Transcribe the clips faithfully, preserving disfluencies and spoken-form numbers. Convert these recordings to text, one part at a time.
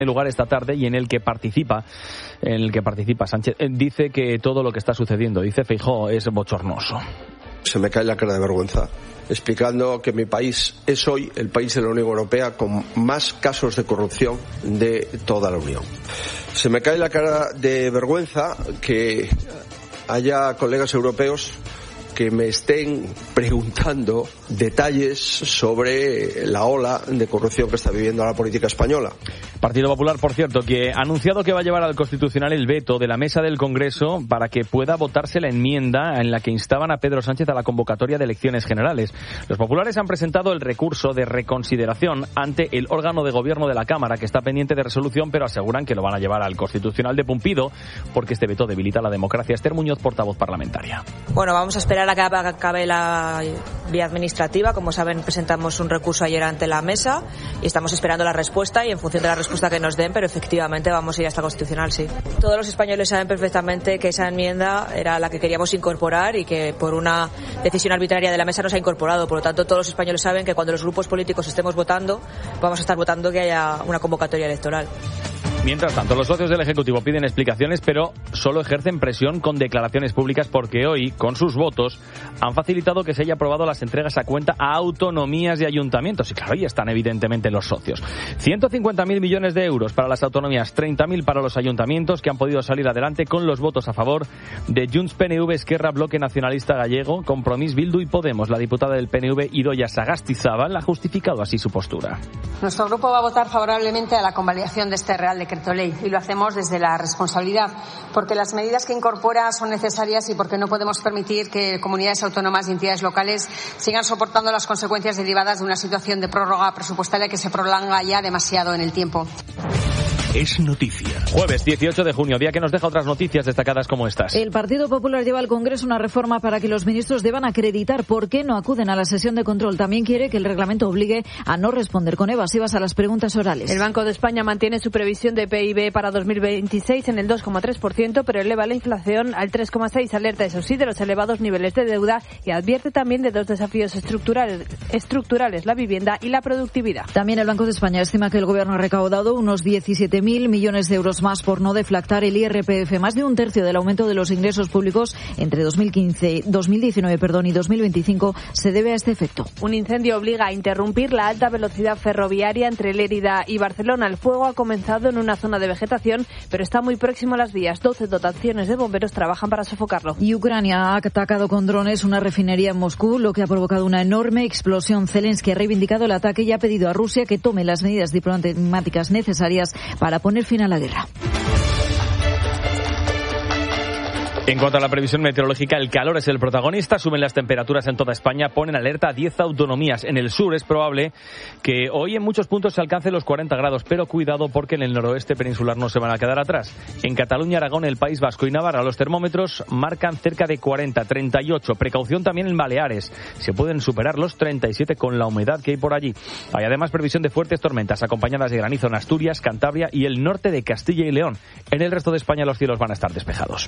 lugar esta tarde y en el que participa, en el que participa Sánchez, dice que todo lo que está sucediendo, dice Feijóo, es bochornoso. Se me cae la cara de vergüenza, explicando que mi país es hoy el país de la Unión Europea con más casos de corrupción de toda la Unión. Se me cae la cara de vergüenza que haya colegas europeos que me estén preguntando detalles sobre la ola de corrupción que está viviendo la política española. Partido Popular, por cierto, que ha anunciado que va a llevar al Constitucional el veto de la mesa del Congreso para que pueda votarse la enmienda en la que instaban a Pedro Sánchez a la convocatoria de elecciones generales. Los populares han presentado el recurso de reconsideración ante el órgano de gobierno de la Cámara, que está pendiente de resolución, pero aseguran que lo van a llevar al Constitucional de Pumpido porque este veto debilita la democracia. Esther Muñoz, portavoz parlamentaria. Bueno, vamos a esperar a que acabe la vía administrativa. Como saben, presentamos un recurso ayer ante la mesa y estamos esperando la respuesta, y en función de la respuesta que nos den, pero efectivamente vamos a ir hasta Constitucional, sí. Todos los españoles saben perfectamente que esa enmienda era la que queríamos incorporar y que por una decisión arbitraria de la mesa no se ha incorporado. Por lo tanto, todos los españoles saben que cuando los grupos políticos estemos votando, vamos a estar votando que haya una convocatoria electoral. Mientras tanto, los socios del Ejecutivo piden explicaciones, pero solo ejercen presión con declaraciones públicas porque hoy, con sus votos, han facilitado que se haya aprobado las entregas a cuenta a autonomías y ayuntamientos. Y claro, ahí están evidentemente los socios. ciento cincuenta mil millones de euros para las autonomías, treinta mil para los ayuntamientos, que han podido salir adelante con los votos a favor de Junts, P N V, Esquerra, Bloque Nacionalista Gallego, Compromís, Bildu y Podemos. La diputada del P N V, Idoia Sagastizábal, ha justificado así su postura. Nuestro grupo va a votar favorablemente a la convalidación de este Real Decreto Ley, y lo hacemos desde la responsabilidad, porque las medidas que incorpora son necesarias y porque no podemos permitir que comunidades autónomas y entidades locales sigan soportando las consecuencias derivadas de una situación de prórroga presupuestaria que se prolonga ya demasiado en el tiempo. Es noticia. Jueves dieciocho de junio, día que nos deja otras noticias destacadas como estas. El Partido Popular lleva al Congreso una reforma para que los ministros deban acreditar por qué no acuden a la sesión de control. También quiere que el reglamento obligue a no responder con evasivas a las preguntas orales. El Banco de España mantiene su previsión de P I B para dos mil veintiséis en el dos coma tres por ciento, pero eleva la inflación al tres coma seis por ciento. Alerta, eso sí, de los elevados niveles de deuda y advierte también de dos desafíos estructurales, estructurales, la vivienda y la productividad. También el Banco de España estima que el Gobierno ha recaudado unos diecisiete mil millones de euros más por no deflactar el I R P F, más de un tercio del aumento de los ingresos públicos entre dos mil quince, dos mil diecinueve perdón, y dos mil veinticinco se debe a este efecto. Un incendio obliga a interrumpir la alta velocidad ferroviaria entre Lérida y Barcelona. El fuego ha comenzado en una zona de vegetación, pero está muy próximo a las vías. doce dotaciones de bomberos trabajan para sofocarlo. Y Ucrania ha atacado con drones una refinería en Moscú, lo que ha provocado una enorme explosión. Zelensky ha reivindicado el ataque y ha pedido a Rusia que tome las medidas diplomáticas necesarias para poner fin a la guerra. En cuanto a la previsión meteorológica, el calor es el protagonista. Suben las temperaturas en toda España, ponen alerta a diez autonomías. En el sur es probable que hoy en muchos puntos se alcance los cuarenta grados, pero cuidado porque en el noroeste peninsular no se van a quedar atrás. En Cataluña, Aragón, el País Vasco y Navarra los termómetros marcan cerca de cuarenta, treinta y ocho. Precaución también en Baleares. Se pueden superar los treinta y siete con la humedad que hay por allí. Hay además previsión de fuertes tormentas acompañadas de granizo en Asturias, Cantabria y el norte de Castilla y León. En el resto de España los cielos van a estar despejados.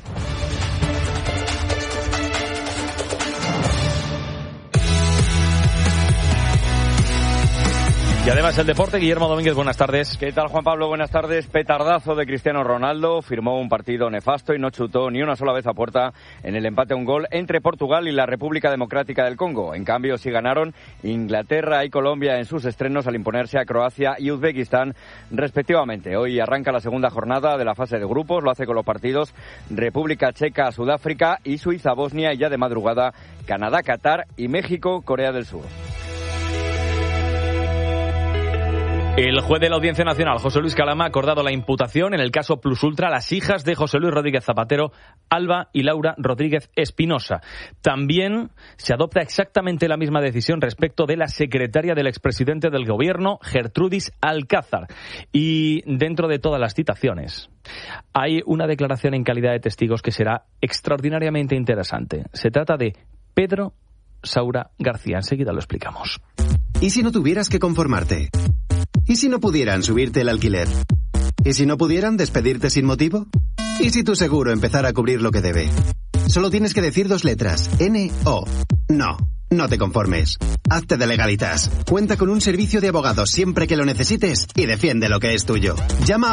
Y además el deporte, Guillermo Domínguez, buenas tardes. ¿Qué tal, Juan Pablo? Buenas tardes. Petardazo de Cristiano Ronaldo, firmó un partido nefasto y no chutó ni una sola vez a puerta en el empate a un gol entre Portugal y la República Democrática del Congo. En cambio, sí ganaron Inglaterra y Colombia en sus estrenos al imponerse a Croacia y Uzbekistán, respectivamente. Hoy arranca la segunda jornada de la fase de grupos, lo hace con los partidos República Checa, Sudáfrica y Suiza, Bosnia, y ya de madrugada Canadá, Qatar y México, Corea del Sur. El juez de la Audiencia Nacional, José Luis Calama, ha acordado la imputación en el caso Plus Ultra a las hijas de José Luis Rodríguez Zapatero, Alba y Laura Rodríguez Espinosa. También se adopta exactamente la misma decisión respecto de la secretaria del expresidente del Gobierno, Gertrudis Alcázar. Y dentro de todas las citaciones, hay una declaración en calidad de testigos que será extraordinariamente interesante. Se trata de Pedro Saura García. Enseguida lo explicamos. ¿Y si no tuvieras que conformarte? ¿Y si no pudieran subirte el alquiler? ¿Y si no pudieran despedirte sin motivo? ¿Y si tu seguro empezara a cubrir lo que debe? Solo tienes que decir dos letras. N O. No. No te conformes. Hazte de Legalitas. Cuenta con un servicio de abogados siempre que lo necesites y defiende lo que es tuyo. Llama